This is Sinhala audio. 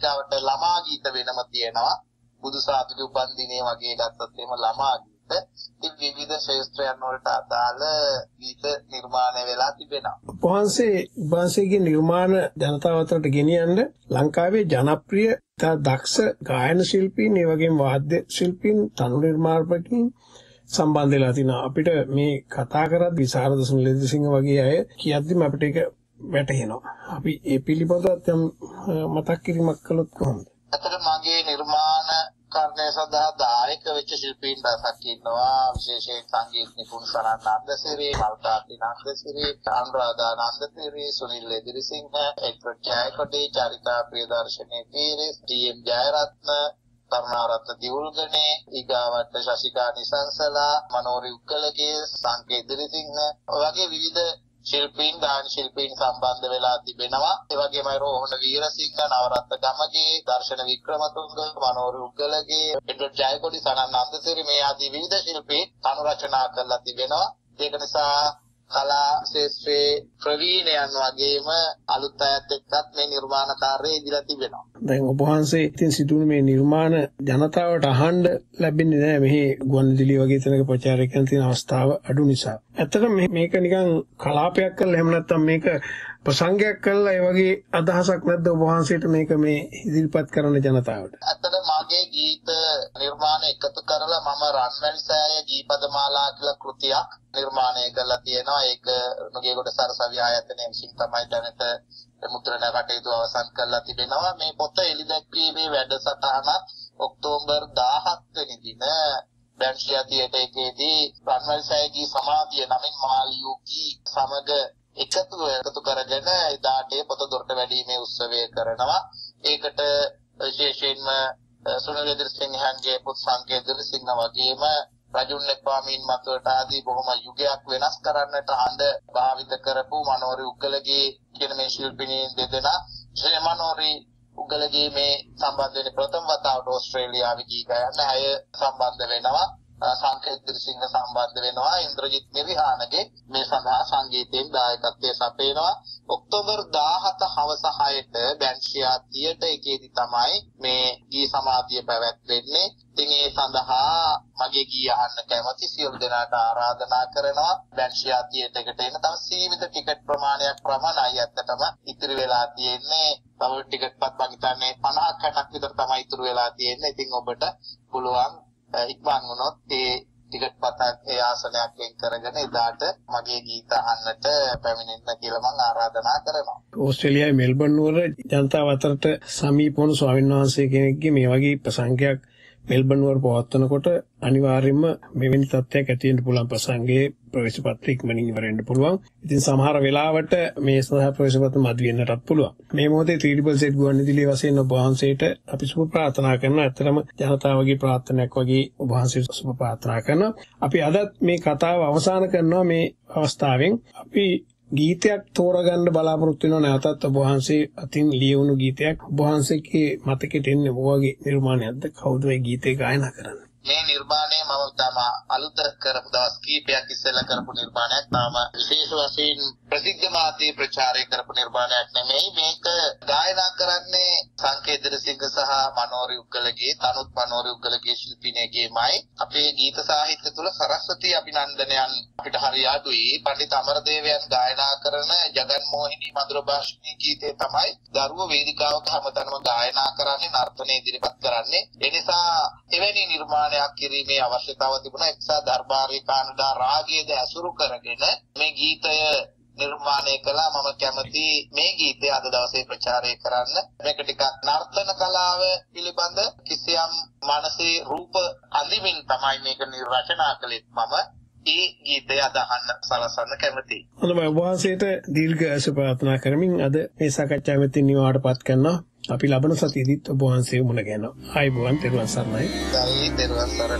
ඊගාවට ළමා ගීත වෙනම තියෙනවා. බුදු සාදුගේ උපන්දිනේ වගේ ගත්තොත් එහෙම ළමා ගීත. ඉතින් විවිධ ශාස්ත්‍රයන් වලට අදාළ ගීත නිර්මාණය වෙලා තිබෙනවා. වහන්සේගේ නිර්මාණ ජනතාව අතරට ගෙනියන්න ලංකාවේ ජනප්‍රිය දක්ෂ ගායන ශිල්පීන් ඒ වගේම වාද්‍ය ශිල්පීන් තනු නිර්මාණකයන් සම්බන්ධ වෙලා තිනවා. අපිට මේ කතා කරත් විසරද සුනිල්සිංහ වගේ අය කියද්දිම අපිට ඒක වැටහෙනවා. අපි ඒ පිළිබඳව මතක් කිරීමක් කළොත් කොහොමද? අතට මගේ නිර්මාණ කරණය සඳහා දායක වෙච්ච ශිල්පීන් දසක් ඉන්නවා. විශේෂයෙන් සංගීත නිපුණ සරණ නන්දසිරි, මල්කාති නන්දසිරි, අනුරාධා නන්දසිරි, සුනිල් එදිරිසිංහ, එක්බර්ට් ජයකොඩි, චරිතා ප්‍රියදර්ශනී පීරිස්, ටීඑම් ජයරත්න, කරුණාරත්න දියුල්ගනේ, ඊගාවට ශශිකා නිසංසලා, මනෝරි උක්කලගේ, සංකේ එදිරිසිංහ වගේ විවිධ ශිල්පීන් දාන ශිල්පීන් සම්බන්ධ වෙලා තිබෙනවා. ඒ වගේම රෝහණ වීරසිංහ, නවරත්න ගමගේ, දර්ශන වික්‍රමතුංග, මනෝරි උග්ගලගේ, එඩ්වඩ් ජයකොඩි, සනන් නන්දසිරි මේ ආදී විවිධ ශිල්පීන් අනුරචනා කරලා තිබෙනවා. ඒක නිසා කලා ශාස්ත්‍රයේ ප්‍රවීණයන් වගේම අලුත් අයත් එක්කත් මේ නිර්මාණ කාර්යය ඉදිරියට තිබෙනවා. දැන් ඔබ වහන්සේ ඉතින් සිදුවන මේ නිර්මාණ ජනතාවට අහන්න ලැබෙන්නේ නැහැ. මෙහි ගුවන්විදුලි වගේ තැනක ප්‍රචාරය කරන තියෙන අවස්ථාව අඩු නිසා. ඇත්තටම මේක නිකන් කලාපයක් කරලා එහෙම නැත්නම් මේක ප්‍රසංගයක් කරලා ඒ වගේ අදහසක් නැද්ද ඔබ වහන්සේට මේක මේ ඉදිරිපත් කරන ජනතාවට? ඇත්තට මාගේ ගීත නිර්මාණ එකතු කරලා මම රන්වැලි සෑය ගීපද මාලා කියලා කෘතියක් නිර්මාණය කරලා තියෙනවා. ඒක නුගේගොඩ සරසවි ආයතනයේ විසින් තමයි දැනට මුද්‍රණ කටයුතු අවසන් කරලා තිබෙනවා. මේ පොත එළිදැක්වීමේ වැඩසටහන ඔක්තෝබර් 17 වෙනි දින බැන්ෂියා තියටර් එකේදී රන්වැලි සෑයගේ සමාධිය නමින් මාලියෝ ගී සමග එකතු කරගෙන එදාට පොත දොරට වැඩිීමේ උත්සවය කරනවා. ඒකට විශේෂයෙන්ම සුනිල් එදිරිසිංහගේ පුත් සංකේ එදිරිසිංහ වගේම රජුන් එක්වාමීන් මතුවට ආදී බොහොම යුගයක් වෙනස් කරන්නට හඬ භාවිත කරපු මනෝරි උග්ගලගේ කියන මේ ශිල්පිනීන් දෙදෙනා මනෝරි උග්ගලගේ මේ සම්බන්ධ වෙන ප්‍රථම වතාවට ඕස්ට්‍රේලියාවේ ගී ගයන්න අය සම්බන්ධ වෙනවා. සංකේ එදිරිසිංහ සම්බන්ධ වෙනවා. ඉන්ද්‍රජිත් මිරිහානගේ මේ සඳහා සංගීතයෙන් දායකත්වයේ සපයනවා. ඔක්තෝබර් 17 හවස 6ට බැන්ෂියා තියටර් එකේදී තමයි මේ ගී සමාධිය පැවැත්වෙන්නේ. ඉතින් ඒ සඳහා මගේ ගී අහන්න කැමති සියලු දෙනාට ආරාධනා කරනවා. බැන්ෂියා තියටර් එකට එන්න. තව සීමිත ටිකට් ප්‍රමාණයක් පමණයි ඇත්තටම ඉතිරි වෙලා තියෙන්නේ. තව ටිකට්පත් මම හිතන්නේ 50ක් 60ක් විතර තමයි ඉතුරු වෙලා තියෙන්නේ. ඉතින් ඔබට පුළුවන් ඉක්මන් වුණොත් ඒ ටිකට් පතක් ඒ ආසනයක් වෙන් කරගෙන එදාට මගේ ගීත අහන්නට පැමිණෙන්න කියලා මම ආරාධනා කරනවා. ඕස්ට්‍රේලියාවේ මෙල්බන් නුවර ජනතාව අතරට සමීප වුණු ස්වාමීන් වහන්සේ කෙනෙක්ගේ මේ වගේ ප්‍රසංගයක් මෙල්බන් නුවර පවත්වනකොට අනිවාර්යයෙන්ම මෙවැනි තත්ත්වයක් ඇති වෙන්න පුළුවන්. ප්‍රසංගයේ ප්‍රවේශ පත්‍ර ඉක්මනින් ඉවරෙන්න පුළුවන්. ඉතින් සමහර වෙලාවට මේ සඳහා ප්‍රවේශ පත්‍ර මදි වෙන්නටත් පුළුවන්. මේ මොහොතේ ත්‍රිඩිබල් සෙට් ගුවන්විදුලිය වශයෙන් ඔබ වහන්සේට අපි සුබ ප්‍රාර්ථනා කරනවා. ඇත්තටම ජනතාවගේ ප්‍රාර්ථනාවක් වගේ ඔබ වහන්සේට සුබ ප්‍රාර්ථනා කරනවා. අපි අදත් මේ කතාව අවසන් කරනවා මේ අවස්ථාවෙන්. අපි ගීතයක් තෝරගන්න බලාපොරොත්තු වෙනවා. නැවතත් ඔබ වහන්සේ අතින් ලියවුණු ගීතයක් ඔබ වහන්සේගේ මතකෙට එන්නේ ඔබගේ නිර්මාණයක්ද? කවුද මේ ගීතේ ගායනා කරන්නේ? මේ නිර්මාණය මම තම අලුත කරපු දවස් කීපයක් ඉස්සෙල්ලා කරපු නිර්මාණයක්. තාම විශේෂ වශයෙන් ප්‍රසිද්ධ මාධ්‍ය ප්‍රචාරය කරපු නිර්මාණයක් නෙමෙයි. මේක ගායනා කරන්නේ සංකේ එදිරිසිංහ සහ මනෝරි උග්ගලගේ, තනුත් මනෝරි උග්ගලගේ ශිල්පිනියගේමයි. අපේ ගීත සාහිත්‍ය තුල සරස්වති අභිනන්දනයන් අපිට හරි අඩුයි. පඬිත් අමරදේවයන් ගායනා කරන ජගන් මෝහිනී මధుර භාෂිනී ගීතේ තමයි දරුවෝ වේදිකාවක හැමතැනම ගායනා කරන්නේ, නර්තනය ඉදිරිපත් කරන්නේ. ඒ නිසා එවැනි නිර්මාණ කිරීමේ අවශ්‍යතාව තිබුණා. ඒ නිසා දර්බාරේ කානඩා රාගයේද ඇසුරු කරගෙන මේ ගීතය නිර්මාණය කළා. මම කැමති මේ ගීතය අද දවසේ ප්‍රචාරය කරන්න. මේක ටිකක් නර්තන කලාව පිළිබඳ කිසියම් මානසික රූප අඳිමින් තමයි මේක නිර්රචනා කළේ. මම ඒ ගීතය අදහන්න සලසන්න කැමතියි. හොඳයි. ඔබ වහන්සේට දීර්ඝ ආයුෂ ප්‍රාර්ථනා කරමින් අද මේ සාකච්ඡාවෙත් නිවාඩපත් කරනවා. අපි ලබන සතියේදීත් ඔබ වහන්සේ මුණ ගැහෙනවා. ආයුබෝවන්. තෙරුවන් සරණයි. තෙරුවන් සරණයි.